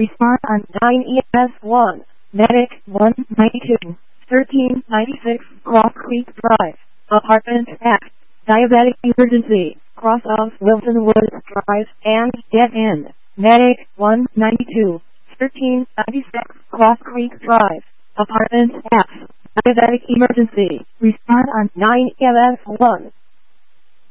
Respond on 9 EMS 1. Medic 192. 1396 Cross Creek Drive. Apartment X. Diabetic emergency. Cross of Wilson Woods Drive and dead end. Medic 192. 1396 Cross Creek Drive. Apartment X. Diabetic emergency. Respond on 9 EMS 1.